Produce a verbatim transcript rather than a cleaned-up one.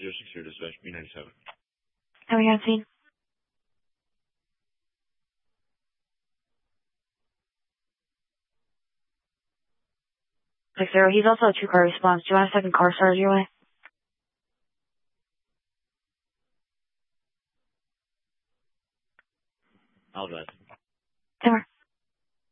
zero six zero dispatch, B ninety-seven. How are you on scene? Six zero, he's also a two-car response. Do you want a second car started your way? I'll drive. There.